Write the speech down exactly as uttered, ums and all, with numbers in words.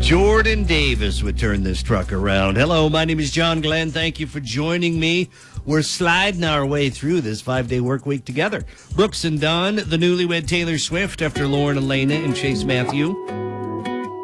Jordan Davis would turn this truck around. Hello, my name is John Glenn. Thank you for joining me. We're sliding our way through this five-day work week together. Brooks and Dunn, the newlywed Taylor Swift after Lauren Elena and Chase Matthew.